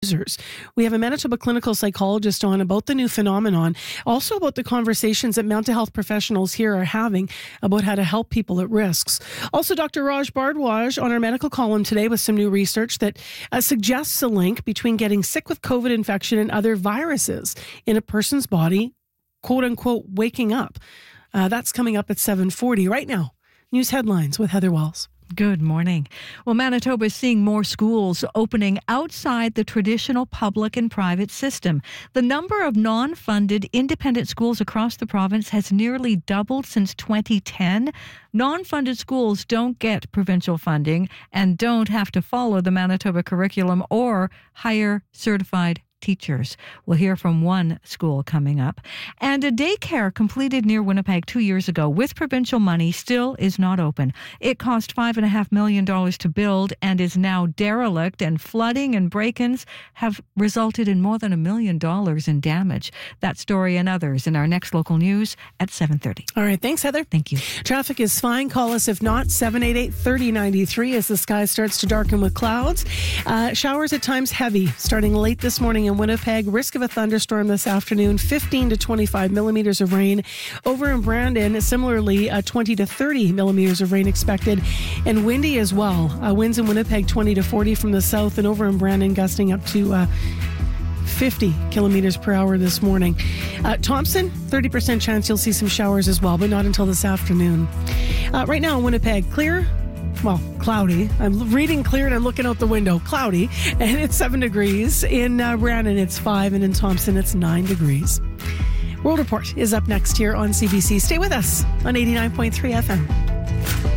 users. We have a Manitoba clinical psychologist on about the new phenomenon, also about the conversations that mental health professionals here are having about how to help people at risks. Also, Dr. Raj Bhardwaj on our medical column today with some new research that suggests a link between getting sick with COVID infection and other viruses in a person's body, quote unquote, waking up. That's coming up at 7:40. Right now, news headlines with Heather Wells. Good morning. Well, Manitoba is seeing more schools opening outside the traditional public and private system. The number of non-funded independent schools across the province has nearly doubled since 2010. Non-funded schools don't get provincial funding and don't have to follow the Manitoba curriculum or hire certified teachers. We'll hear from one school coming up. And a daycare completed near Winnipeg 2 years ago with provincial money still is not open. It cost $5.5 million to build and is now derelict, and flooding and break-ins have resulted in more than $1 million in damage. That story and others in our next local news at 7:30. All right. Thanks, Heather. Thank you. Traffic is fine. Call us if not. 788-3093 as the sky starts to darken with clouds. Showers at times heavy starting late this morning in Winnipeg. Risk of a thunderstorm this afternoon. 15 to 25 millimeters of rain. Over in Brandon, similarly, 20 to 30 millimeters of rain expected. And windy as well. Winds in Winnipeg 20 to 40 from the south, and over in Brandon gusting up to 50 kilometers per hour this morning. Thompson, 30% chance you'll see some showers as well, but not until this afternoon. Right now in Winnipeg, clear. Well, cloudy. I'm reading clear and I'm looking out the window. Cloudy. And it's 7 degrees. In Brandon, it's 5. And in Thompson, it's 9 degrees. World Report is up next here on CBC. Stay with us on 89.3 FM.